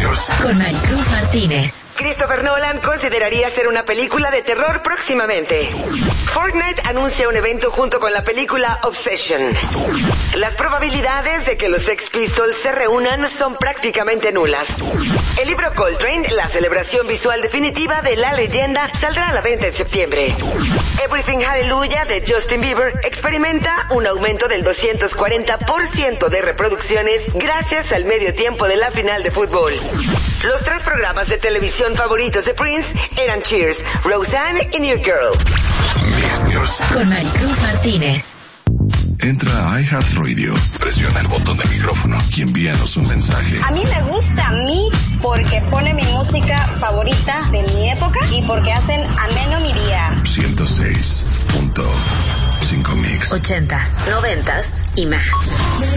News. Con Maricruz Martínez. Christopher Nolan consideraría hacer una película de terror próximamente. Fortnite anuncia un evento junto con la película Obsession. Las probabilidades de que los Sex Pistols se reúnan son prácticamente nulas. El libro Coltrane, la celebración visual definitiva de la leyenda, saldrá a la venta en septiembre. Everything Hallelujah de Justin Bieber experimenta un aumento del 240% de reproducciones gracias al medio tiempo de la final de fútbol. Los 3 programas de televisión favoritos de Prince eran Cheers, Roseanne y New Girl. News. Con Maricruz Martínez. Entra a iHeartRadio, presiona el botón de micrófono y envíanos un mensaje. A mí me gusta porque pone mi música favorita de mi época y porque hacen ameno mi día. 106.5 Mix. 80s, 90s y más.